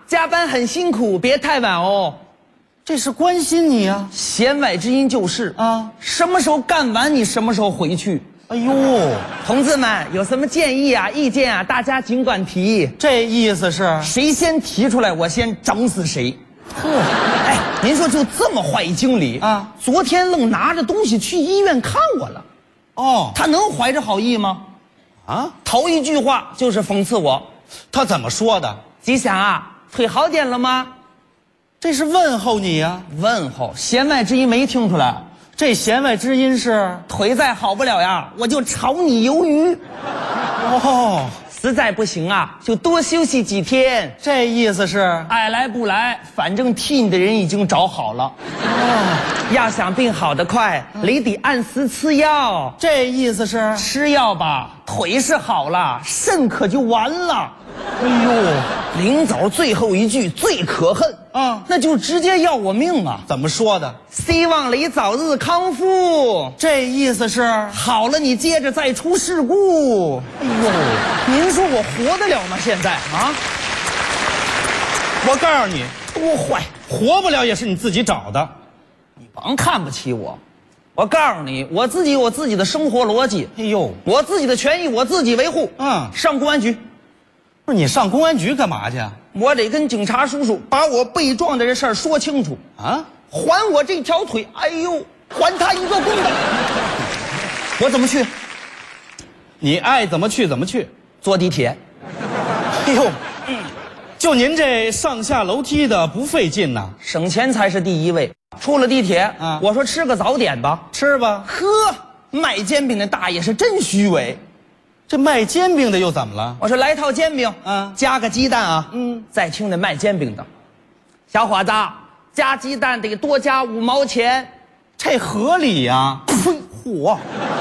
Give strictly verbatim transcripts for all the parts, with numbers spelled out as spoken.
加班很辛苦，别太晚哦。 这是关心你啊。 弦外之音就是啊， 什么时候干完你什么时候回去。 哎呦， 同志们有什么建议啊、意见啊，大家尽管提。 这意思是谁先提出来，我先整死谁。呵，哎，您说就这么坏一经理啊，昨天愣拿着东西去医院看我了。 哦， 他能怀着好意吗？ 啊， 头一句话就是讽刺我。 他怎么说的？ 吉祥啊，腿好点了吗？ 这是问候你呀、啊。 问候，弦外之音没听出来。 这弦外之音是腿再好不了呀，我就炒你鱿鱼。 哦， 实在不行啊，就多休息几天。 这意思是爱来不来，反正替你的人已经找好了。哦，要想病好得快，你得按时吃药。 这意思是吃药吧，腿是好了，肾可就完了。 哎呦， 临走最后一句最可恨啊，那就直接要我命啊！ 怎么说的？ 希望你早日康复。 这意思是好了，你接着再出事故。哎呦，您说我活得了吗？现在啊， 我告诉你， 多坏， 活不了也是你自己找的。 你甭看不起我，我告诉你，我自己有我自己的生活逻辑。 哎呦， 我自己的权益我自己维护。 嗯， 上公安局。 不是你上公安局干嘛去啊？ 我得跟警察叔叔把我被撞的这事儿说清楚啊！ 还我这条腿，哎呦，还他一个公道。我怎么去？ 你爱怎么去怎么去。 坐地铁。 哎呦，嗯，就您这上下楼梯的不费劲呐， 省钱才是第一位。出了地铁啊，我说吃个早点吧， 吃吧。 呵，卖煎饼的大爷是真虚伪。 这卖煎饼的又怎么了？ 我说来套煎饼， 嗯， 加个鸡蛋啊， 嗯， 再听那卖煎饼的，小伙子，加鸡蛋得多加五毛钱， 这合理呀、啊。 呸，嚯！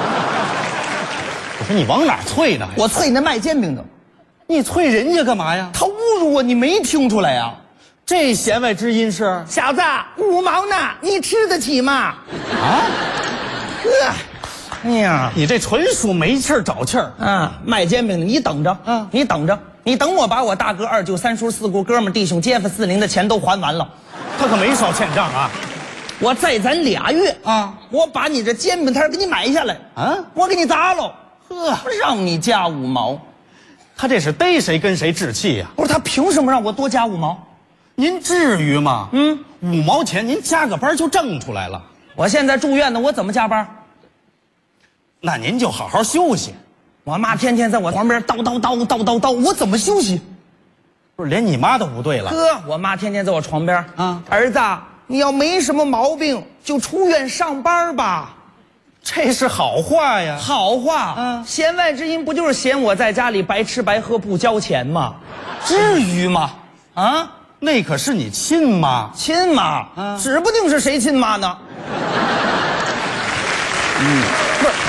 我说你往哪啐呢？ 我啐那卖煎饼的， 你啐人家干嘛呀？ 他侮辱我，你没听出来呀、啊？ 这弦外之音是小子，五毛呢，你吃得起吗？ 啊？ 呵。哎呀， 你这纯属没气儿找气儿啊！卖煎饼的，你等着，嗯，你等着，你等我把我大哥、二舅、三叔、四姑、哥们、弟兄、街坊、四邻的钱都还完了， 他可没少欠账啊！ 我再攒俩月啊，我把你这煎饼摊给你买下来啊，我给你砸了，呵，让你加五毛， 他这是逮谁跟谁置气呀、啊？ 不是他凭什么让我多加五毛？ 您至于吗？嗯，五毛钱您加个班就挣出来了。 我现在住院呢，我怎么加班？ 那您就好好休息。 我妈天天在我旁边叨叨叨叨叨叨，我怎么休息？ 不是连你妈都不对了。 哥，我妈天天在我床边啊， 儿子，你要没什么毛病，就出院上班吧。 这是好话呀。 好话。嗯，弦外之音不就是嫌我在家里白吃白喝不交钱吗？至于吗？啊， 那可是你亲妈。 亲妈，啊，指不定是谁亲妈呢。 嗯，不是。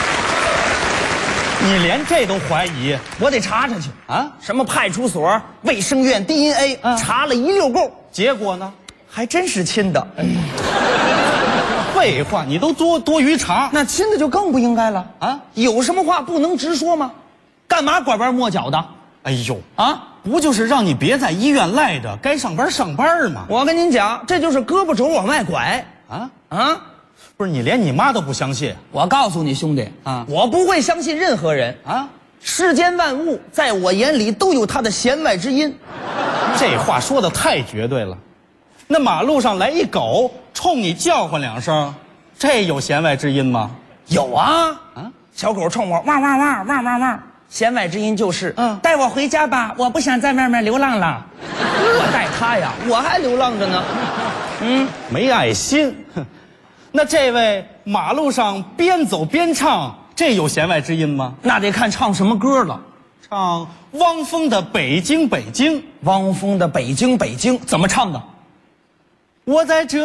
你连这都怀疑， 我得查查去啊！ 什么派出所、卫生院、D N A，、啊、查了一溜够， 结果呢， 还真是亲的。哎， 废话，你都多多余查， 那亲的就更不应该了啊！有什么话不能直说吗？干嘛拐弯抹角的？ 哎呦啊， 不就是让你别在医院赖着，该上班上班吗？ 我跟您讲，这就是胳膊肘往外拐啊啊！ 不是你连你妈都不相信？ 我告诉你兄弟啊，我不会相信任何人啊！世间万物在我眼里都有它的弦外之音。 这话说的太绝对了。那马路上来一狗冲你叫唤两声，这有弦外之音吗？ 有啊啊！小狗冲我汪汪汪汪汪汪，弦外之音就是嗯，带我回家吧，我不想在外面流浪了。我带它呀，我还流浪着呢。 嗯，没爱心。那这位马路上边走边唱，这有弦外之音吗？ 那得看唱什么歌了。 唱汪峰的《北京北京》。 汪峰的《北京北京》怎么唱的？ 我在这